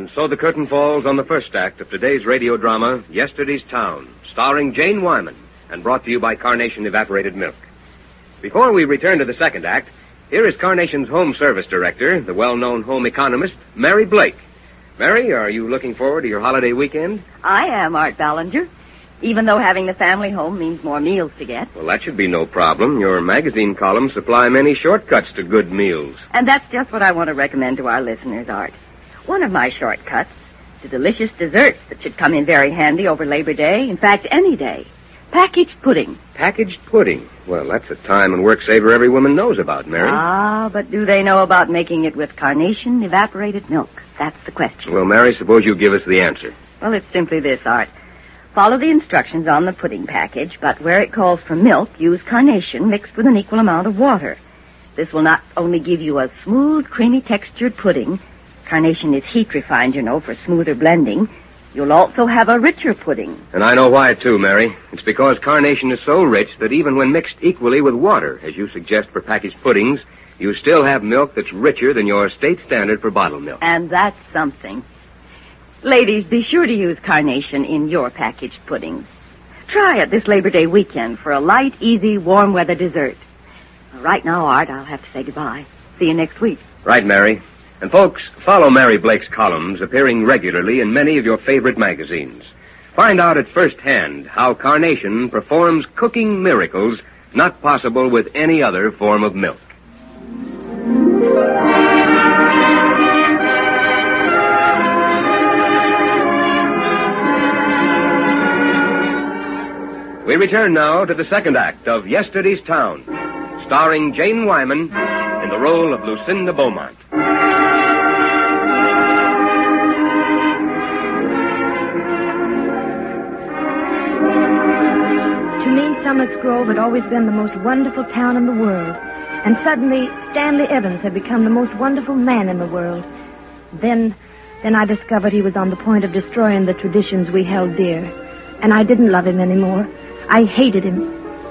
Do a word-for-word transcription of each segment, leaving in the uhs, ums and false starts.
And so the curtain falls on the first act of today's radio drama, Yesterday's Town, starring Jane Wyman, and brought to you by Carnation Evaporated Milk. Before we return to the second act, here is Carnation's home service director, the well-known home economist, Mary Blake. Mary, are you looking forward to your holiday weekend? I am, Art Ballinger. Even though having the family home means more meals to get. Well, that should be no problem. Your magazine columns supply many shortcuts to good meals. And that's just what I want to recommend to our listeners, Art. One of my shortcuts to delicious desserts that should come in very handy over Labor Day. In fact, any day. Packaged pudding. Packaged pudding? Well, that's a time and work saver every woman knows about, Mary. Ah, but do they know about making it with Carnation evaporated milk? That's the question. Well, Mary, suppose you give us the answer. Well, it's simply this, Art. Follow the instructions on the pudding package, but where it calls for milk, use Carnation mixed with an equal amount of water. This will not only give you a smooth, creamy textured pudding. Carnation is heat refined, you know, for smoother blending. You'll also have a richer pudding. And I know why, too, Mary. It's because Carnation is so rich that even when mixed equally with water, as you suggest for packaged puddings, you still have milk that's richer than your state standard for bottled milk. And that's something. Ladies, be sure to use Carnation in your packaged puddings. Try it this Labor Day weekend for a light, easy, warm weather dessert. Right now, Art, I'll have to say goodbye. See you next week. Right, Mary. And folks, follow Mary Blake's columns appearing regularly in many of your favorite magazines. Find out at first hand how Carnation performs cooking miracles not possible with any other form of milk. We return now to the second act of Yesterday's Town, starring Jane Wyman in the role of Lucinda Beaumont. To me, Summits Grove had always been the most wonderful town in the world. And suddenly, Stanley Evans had become the most wonderful man in the world. Then, then I discovered he was on the point of destroying the traditions we held dear. And I didn't love him anymore. I hated him.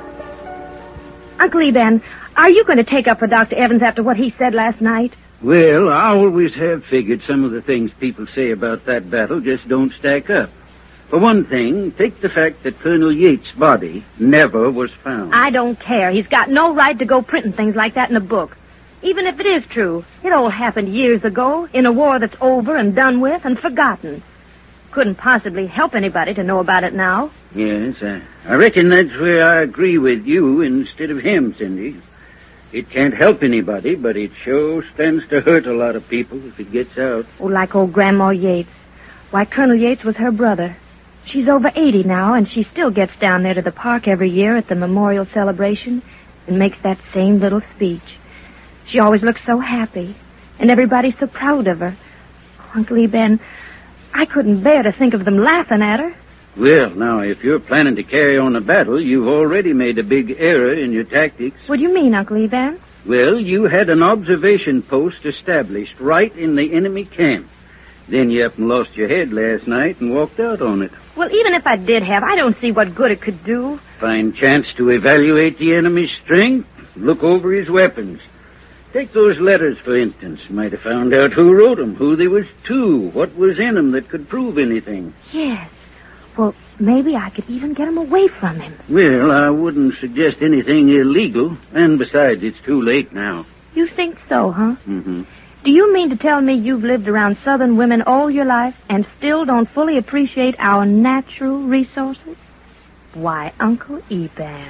Uncle Eben, are you going to take up for Doctor Evans after what he said last night? Well, I always have figured some of the things people say about that battle just don't stack up. For one thing, take the fact that Colonel Yates' body never was found. I don't care. He's got no right to go printing things like that in a book. Even if it is true, it all happened years ago in a war that's over and done with and forgotten. Couldn't possibly help anybody to know about it now. Yes, I, I reckon that's where I agree with you instead of him, Cindy. It can't help anybody, but it sure stands to hurt a lot of people if it gets out. Oh, like old Grandma Yates. Why, Colonel Yates was her brother. She's over eighty now, and she still gets down there to the park every year at the memorial celebration and makes that same little speech. She always looks so happy, and everybody's so proud of her. Oh, Uncle Eben, I couldn't bear to think of them laughing at her. Well, now, if you're planning to carry on a battle, you've already made a big error in your tactics. What do you mean, Uncle Eben? Well, you had an observation post established right in the enemy camp. Then you up and lost your head last night and walked out on it. Well, even if I did have, I don't see what good it could do. Fine chance to evaluate the enemy's strength, look over his weapons. Take those letters, for instance. Might have found out who wrote them, who they was to, what was in them that could prove anything. Yes. Well, maybe I could even get him away from him. Well, I wouldn't suggest anything illegal. And besides, it's too late now. You think so, huh? Mm-hmm. Do you mean to tell me you've lived around Southern women all your life and still don't fully appreciate our natural resources? Why, Uncle Eben.